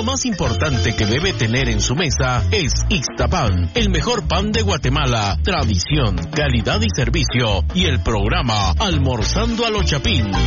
Lo más importante que debe tener en su mesa es Ixtapan, el mejor pan de Guatemala, tradición, calidad y servicio, y el programa Almorzando a lo Chapín.